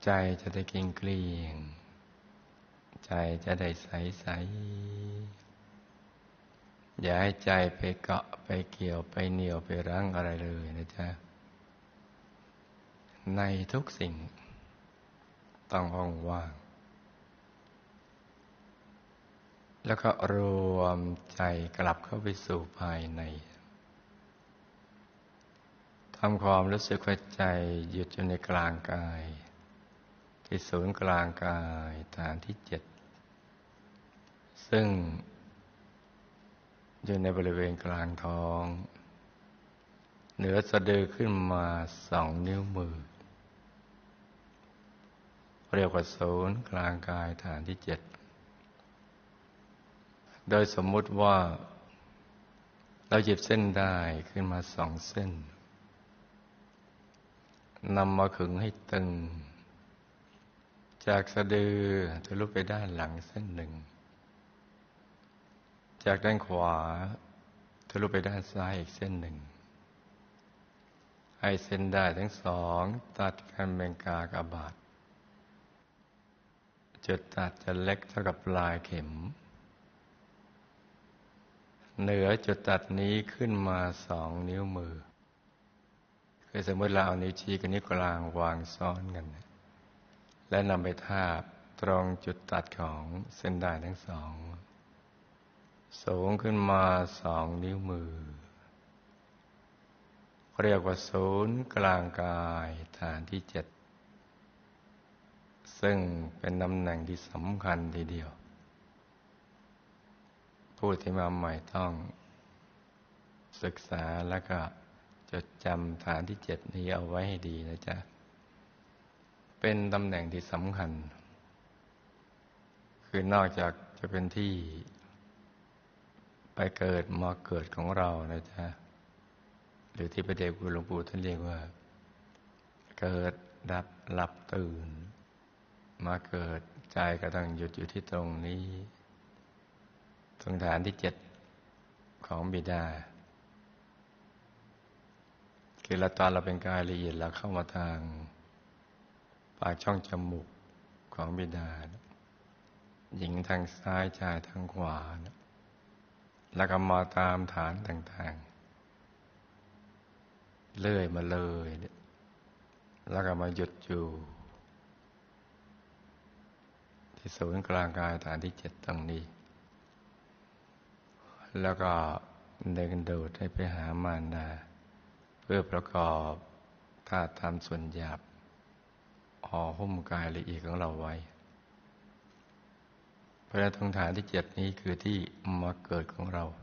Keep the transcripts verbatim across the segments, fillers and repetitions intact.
ใจจะได้เกลี้ยงเกลี้ยงใจจะได้ใสใสอย่าให้ใจไปเกาะไปเกี่ยวไปเหนี่ยวไปรั้งอะไรเลยนะจ๊ะในทุกสิ่งต้องว่างๆแล้วก็รวมใจกลับเข้าไปสู่ภายในทำความรู้สึกว่าใจหยุดอยู่ในกลางกายที่ศูนย์กลางกายฐานที่เจ็ดซึ่งอยู่ในบริเวณกลางท้องเหนือสะดือขึ้นมาสองนิ้วมือเรียกว่าศูนย์กลางกายฐานที่เจ็ดโดยสมมุติว่าเราหยิบเส้นได้ขึ้นมาสองเส้นนำมาขึงให้ตึงจากสะดือทะลุไปด้านหลังเส้นหนึ่งจากด้านขวาทะลุไปด้านซ้ายอีกเส้นหนึ่งให้เส้นได้ทั้งสองตัดกันเป็นกากบาทจุดตัดจะเล็กเท่ากับปลายเข็มเหนือจุดตัดนี้ขึ้นมาสองนิ้วมือคือสมมติเราเอานิ้วชี้กับนิ้วกลางวางซ้อนกันและนำไปทาบตรงจุดตัดของเส้นด้ายทั้งสองสูงขึ้นมาสองนิ้วมือเรียกว่าศูนย์กลางกายฐานที่เจ็ดซึ่งเป็นตำแหน่งที่สำคัญทีเดียวผู้ที่มาใหม่ต้องศึกษาแล้วก็จดจำฐานที่เจ็ดนี้เอาไว้ให้ดีนะจ๊ะเป็นตำแหน่งที่สำคัญคือนอกจากจะเป็นที่ไปเกิดมาเกิดของเรานะจ๊ะหรือที่พระเดชคุณหลวงปู่ท่านเรียกว่าเกิดดับหลับตื่นมาเกิดใจก็ต้องหยุดอยู่ที่ตรงนี้ตรงฐานที่เจ็ดของบิดาคือเราตอนเราเป็นกายละเอียดเราเข้ามาทางปากช่องจมูกของบิดาหญิงทางซ้ายชายทางขวาแล้วก็มาตามฐานต่างๆเลื่อยมาเลยแล้วก็มาหยุดอยู่ที่ศูนย์กลางกายฐานที่เจ็ดตรงนี้แล้วก็เดินโดดให้ไปหามารดาเพื่อประกอบธาตุธรรมส่วนหยาบห่อหุ้มกายละเอียดของเราไว้เพราะฉะนั้นตรงฐานที่เจ็ดนี้คือที่มาเกิดของเรา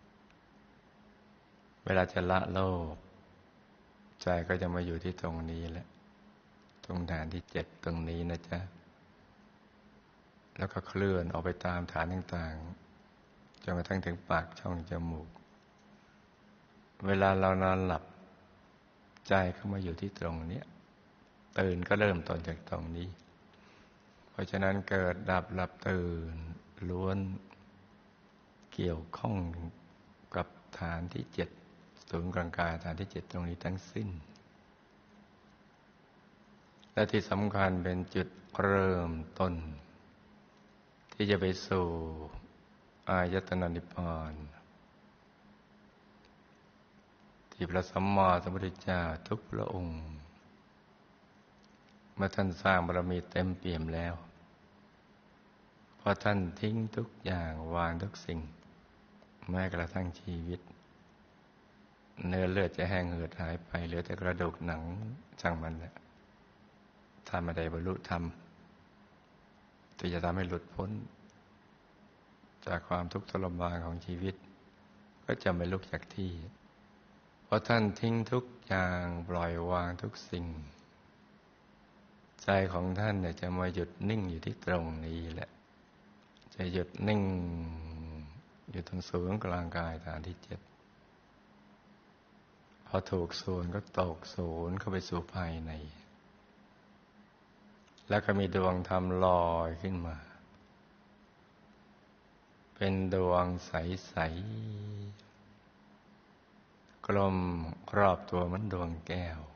เวลาจะละโลกใจก็จะมาอยู่ที่ตรงนี้แหละตรงฐานที่เจ็ดตรงนี้นะจ๊ะแล้วก็เคลื่อนออกไปตามฐานต่างๆจนกระทั่งถึงปากช่องจมูกเวลาเรานอนหลับใจเข้ามาอยู่ที่ตรงนี้ตื่นก็เริ่มต้นจากตรงนี้เพราะฉะนั้นเกิดดับหลับตื่นล้วนเกี่ยวข้องกับฐานที่เจ็ดศูนย์กลางกายฐานที่เจ็ดตรงนี้ทั้งสิ้นและที่สำคัญเป็นจุดเริ่มต้นที่จะไปสู่อายตนะนิพพานที่พระสัมมาสัมพุทธเจ้าทุกพระองค์เมื่อท่านสร้างบารมีเต็มเปี่ยมแล้วพอท่านทิ้งทุกอย่างวางทุกสิ่งแม้กระทั่งชีวิตเนื้อเลือดจะแห้งเหือดหายไปเหลือแต่กระดูกหนังช่างมันแหละถ้าไม่ได้บรรลุธรรมที่จะทำให้หลุดพ้นจากความทุกข์ทรมานของชีวิตก็จะไม่ลุกจากที่เพราะท่านทิ้งทุกอย่างปล่อยวางทุกสิ่งใจของท่านเนี่ยจะมาหยุดนิ่งอยู่ที่ตรงนี้แหละจะหยุดนิ่งอยู่ตรงศูนย์กลางกายฐานที่เจ็ดพอถูกศูนย์ก็ตกศูนย์เข้าไปสู่ภายในแล้วก็มีดวงธรรมลอยขึ้นมาเป็นดวงใสๆกลมครอบตัวเหมือนดวงแก้ว